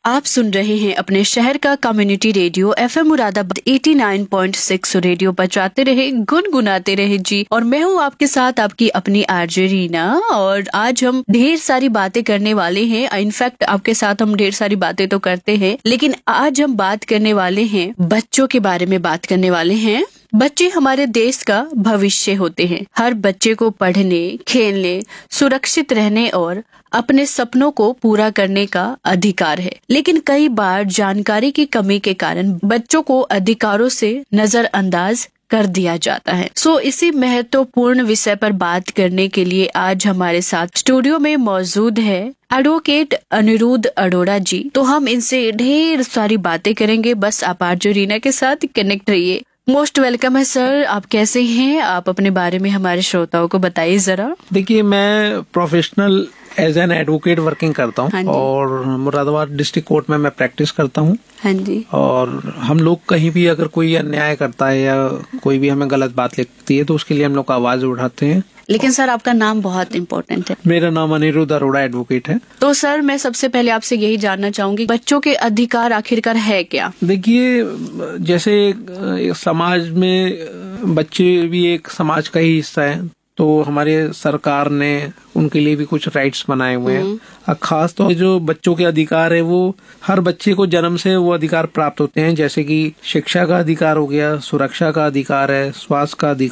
आप सुन रहे हैं अपने शहर का community radio FM Moradabad 89.6 radio बजाते रहे गुनगुनाते रहे जी। और मैं हूँ आपके साथ आपकी अपनी आरजे रीना। और आज हम ढेर सारी बातें करने वाले हैं। इनफैक्ट आपके साथ हम ढेर सारी बातें तो करते हैं, लेकिन आज हम बात करने वाले हैं बच्चों के बारे में बात करने वाले हैं। बच्चे हमारे देश का भविष्य होते हैं। हर बच्चे को पढ़ने, खेलने, सुरक्षित रहने और अपने सपनों को पूरा करने का अधिकार है। लेकिन कई बार जानकारी की कमी के कारण बच्चों को अधिकारों से नजरअंदाज कर दिया जाता है। इसी महत्वपूर्ण विषय पर बात करने के लिए आज हमारे साथ स्टूडियो में मौजूद है एडवोकेट अनिरुद्ध अरोड़ा जी। तो हम इनसे ढेर सारी बातें करेंगे। बस आप आरजे रीना के साथ कनेक्ट रहिए। मोस्ट वेलकम है सर। आप कैसे हैं? आप अपने बारे में हमारे श्रोताओं को बताइए जरा। देखिए, मैं professional as an advocate working करता हूँ और मुरादाबाद डिस्ट्रिक्ट कोर्ट में मैं प्रैक्टिस करता हूँ। हाँ जी। और हम लोग कहीं भी अगर कोई अन्याय करता है या कोई भी हमें गलत बात लिखती है तो उसके लिए हम लोग आवाज उठाते हैं। लेकिन सर आपका नाम बहुत इम्पोर्टेंट है। मेरा नाम अनिरुद्ध अरोड़ा एडवोकेट है। तो सर मैं सबसे पहले आपसे यही जानना चाहूंगी, बच्चों के अधिकार आखिरकार है क्या? देखिए, जैसे समाज में बच्चे भी एक समाज का ही हिस्सा है, तो हमारे सरकार ने उनके लिए भी कुछ राइट्स बनाए हुए हैं। खास तौर जो बच्चों के अधिकार है वो हर बच्चे को जन्म से वो अधिकार प्राप्त होते हैं, जैसे कि शिक्षा का अधिकार हो गया, सुरक्षा का अधिकार है, स्वास्थ्य का अधिकार